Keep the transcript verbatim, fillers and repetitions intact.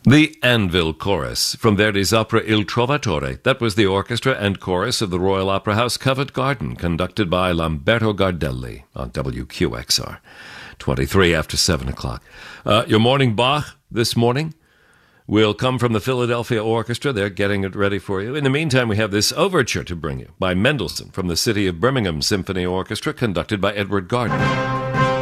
The Anvil Chorus from Verdi's opera Il Trovatore. That was the orchestra and chorus of the Royal Opera House Covent Garden, conducted by Lamberto Gardelli on W Q X R. twenty-three after seven o'clock. Uh, your morning Bach this morning will come from the Philadelphia Orchestra. They're getting it ready for you. In the meantime, we have this overture to bring you by Mendelssohn from the City of Birmingham Symphony Orchestra, conducted by Edward Gardner.